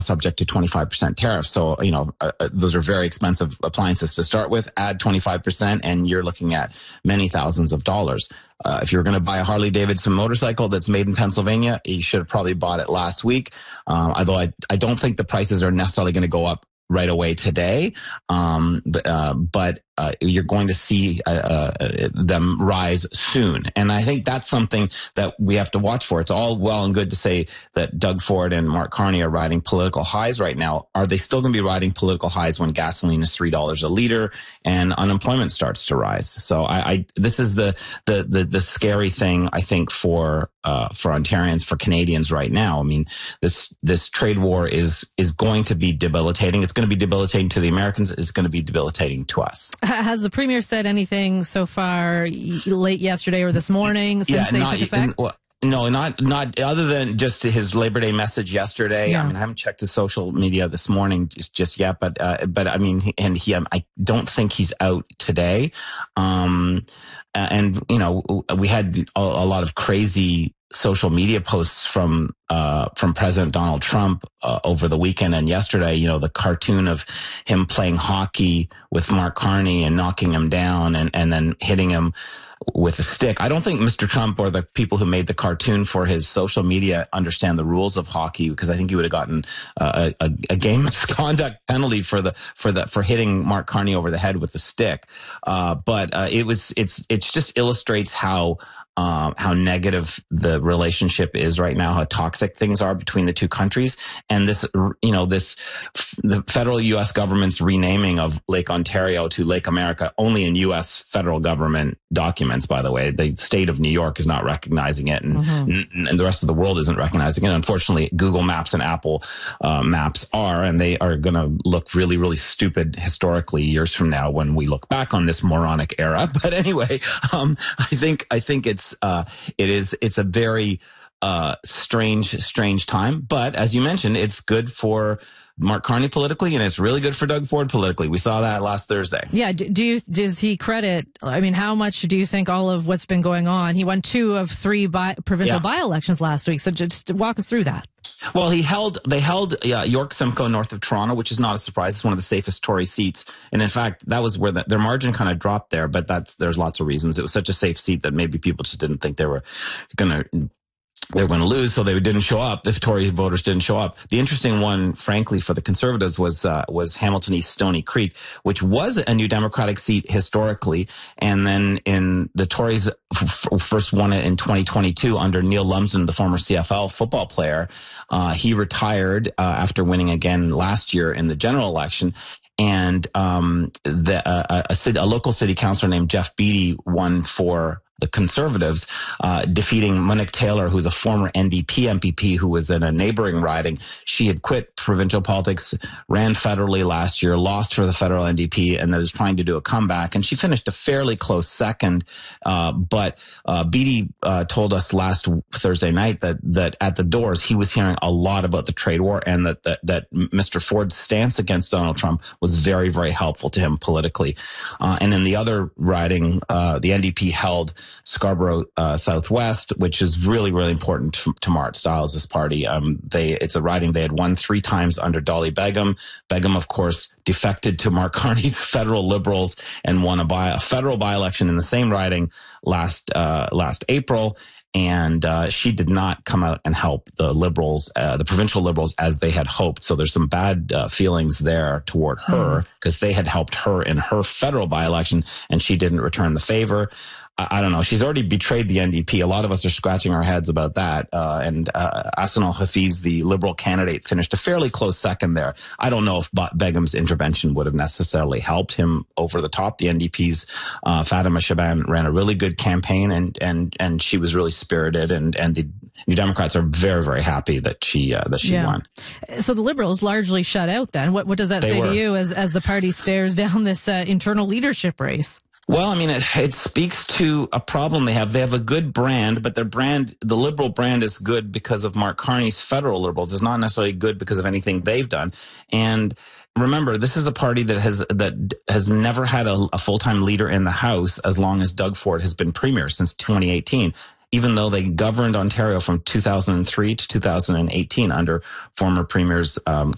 subject to 25% tariffs. So, those are very expensive appliances to start with. Add 25% and you're looking at many thousands of dollars. If you're going to buy a Harley Davidson motorcycle that's made in Pennsylvania, you should have probably bought it last week. Although I don't think the prices are necessarily going to go up right away today. But you're going to see them rise soon. And I think that's something that we have to watch for. It's all well and good to say that Doug Ford and Mark Carney are riding political highs right now. Are they still going to be riding political highs when gasoline is $3 a liter and unemployment starts to rise? So this is the scary thing, I think, for Ontarians, for Canadians right now. I mean, this trade war is going to be debilitating. It's going to be debilitating to the Americans. It's going to be debilitating to us. Has the Premier said anything so far late yesterday or this morning since they took effect? No, not other than just his Labor Day message yesterday. Yeah. I mean, I haven't checked his social media this morning just yet, but I mean, I don't think he's out today. And we had a lot of crazy social media posts from President Donald Trump over the weekend and yesterday. The cartoon of him playing hockey with Mark Carney and knocking him down and then hitting him with a stick. I don't think Mr. Trump or the people who made the cartoon for his social media understand the rules of hockey, because I think he would have gotten a game misconduct penalty for hitting Mark Carney over the head with a stick. But it just illustrates how negative the relationship is right now, how toxic things are between the two countries. And the federal U.S. government's renaming of Lake Ontario to Lake America only in U.S. federal government documents, by the way. The state of New York is not recognizing it, and the rest of the world isn't recognizing it. Unfortunately, Google Maps and Apple Maps are, and they are going to look really, really stupid historically years from now when we look back on this moronic era. But anyway, I think it's a very strange time. But as you mentioned, it's good for Mark Carney politically, and it's really good for Doug Ford politically. We saw that last Thursday. Yeah. Does he credit? I mean, how much do you think all of what's been going on? He won 2 of 3 provincial by-elections last week. So just walk us through that. Well, they held York Simcoe north of Toronto, which is not a surprise. It's one of the safest Tory seats. And in fact, that was where their margin kind of dropped there. But there's lots of reasons. It was such a safe seat that maybe people just didn't think they were going to lose, so they didn't show up. If Tory voters didn't show up, the interesting one, frankly, for the Conservatives was Hamilton East Stony Creek, which was a New Democratic seat historically, and then in the Tories first won it in 2022 under Neil Lumsden, the former CFL football player. He retired after winning again last year in the general election. And a local city councilor named Jeff Beattie won for the Conservatives, defeating Monique Taylor, who's a former NDP MPP who was in a neighboring riding. She had quit provincial politics, ran federally last year, lost for the federal NDP, and was trying to do a comeback. And she finished a fairly close second. But Beattie told us last Thursday night that at the doors he was hearing a lot about the trade war, and that Mr. Ford's stance against Donald Trump was very, very helpful to him politically. And in the other riding, the NDP held Scarborough Southwest, which is really, really important to Marit Stiles' party. It's a riding they had won 3 times under Dolly Begum. Begum, of course, defected to Mark Carney's federal Liberals and won a federal by-election in the same riding last April. And she did not come out and help the Liberals, the provincial Liberals, as they had hoped. So there's some bad feelings there toward her, because they had helped her in her federal by-election, and she didn't return the favor. I don't know. She's already betrayed the NDP. A lot of us are scratching our heads about that. And Ahsan Hafiz, the Liberal candidate, finished a fairly close second there. I don't know if Begum's intervention would have necessarily helped him over the top. The NDP's Fatima Shaban ran a really good campaign, and she was really spirited. And the New Democrats are very, very happy that she won. So the Liberals largely shut out then. What does that say to you as the party stares down this internal leadership race? Well, I mean, it speaks to a problem they have. They have a good brand, but the Liberal brand is good because of Mark Carney's federal Liberals. It's not necessarily good because of anything they've done. And remember, this is a party that has never had a full-time leader in the House as long as Doug Ford has been premier, since 2018. Even though they governed Ontario from 2003 to 2018 under former premiers